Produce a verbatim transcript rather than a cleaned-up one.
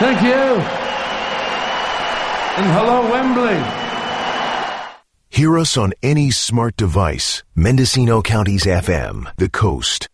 Thank you. And hello, Wembley. Hear us on any smart device. Mendocino County's F M, The Coast.